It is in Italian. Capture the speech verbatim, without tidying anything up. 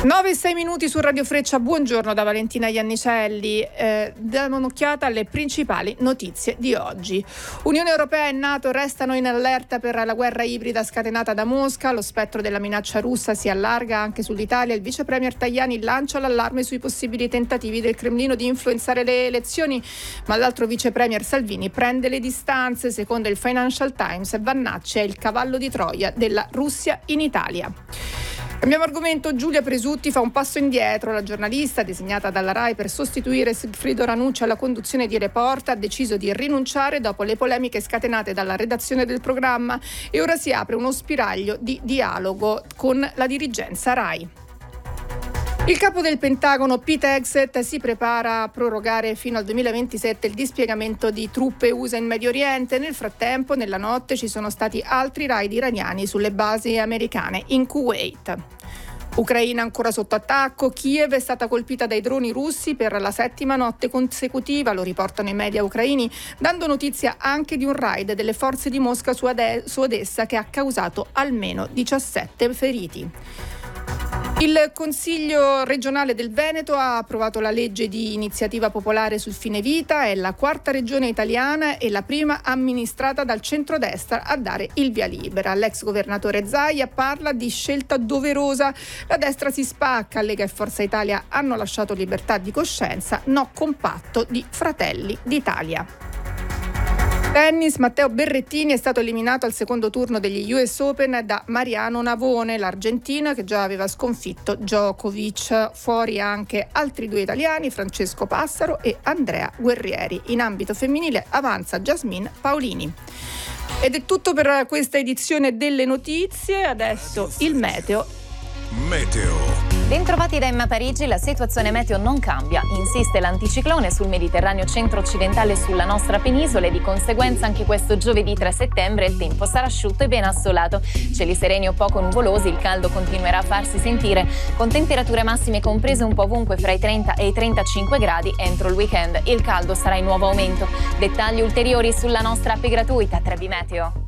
nove e sei minuti su Radio Freccia, buongiorno da Valentina Iannicelli. Eh, diamo un'occhiata alle principali notizie di oggi. Unione Europea e NATO restano in allerta per la guerra ibrida scatenata da Mosca, lo spettro della minaccia russa si allarga anche sull'Italia, il vice premier Tajani lancia l'allarme sui possibili tentativi del Cremlino di influenzare le elezioni, ma l'altro vice premier Salvini prende le distanze. Secondo il Financial Times, Vannacci è il cavallo di Troia della Russia in Italia. Cambiamo argomento, Giulia Presutti fa un passo indietro. La giornalista, designata dalla Rai per sostituire Sigfrido Ranucci alla conduzione di Report, ha deciso di rinunciare dopo le polemiche scatenate dalla redazione del programma e ora si apre uno spiraglio di dialogo con la dirigenza Rai. Il capo del Pentagono, Pete Hegseth, si prepara a prorogare fino al duemilaventisette il dispiegamento di truppe U S A in Medio Oriente. Nel frattempo, nella notte, ci sono stati altri raid iraniani sulle basi americane in Kuwait. Ucraina ancora sotto attacco, Kiev è stata colpita dai droni russi per la settima notte consecutiva, lo riportano i media ucraini, dando notizia anche di un raid delle forze di Mosca su, Ade- su Odessa che ha causato almeno diciassette feriti. Il Consiglio regionale del Veneto ha approvato la legge di iniziativa popolare sul fine vita, è la quarta regione italiana e la prima amministrata dal centrodestra a dare il via libera. L'ex governatore Zaia parla di scelta doverosa, la destra si spacca, Lega e Forza Italia hanno lasciato libertà di coscienza, no compatto di Fratelli d'Italia. Tennis, Matteo Berrettini è stato eliminato al secondo turno degli U S Open da Mariano Navone, l'argentino che già aveva sconfitto Djokovic. Fuori anche altri due italiani, Francesco Passaro e Andrea Guerrieri. In ambito femminile avanza Jasmine Paolini. Ed è tutto per questa edizione delle notizie, adesso il meteo. Meteo. Bentrovati da Emma Parigi, la situazione meteo non cambia. Insiste l'anticiclone sul Mediterraneo centro-occidentale e sulla nostra penisola e di conseguenza anche questo giovedì tre settembre il tempo sarà asciutto e ben assolato. Cieli sereni o poco nuvolosi, il caldo continuerà a farsi sentire con temperature massime comprese un po' ovunque fra i trenta e i trentacinque gradi. Entro il weekend il caldo sarà in nuovo aumento. Dettagli ulteriori sulla nostra app gratuita Trebi Meteo.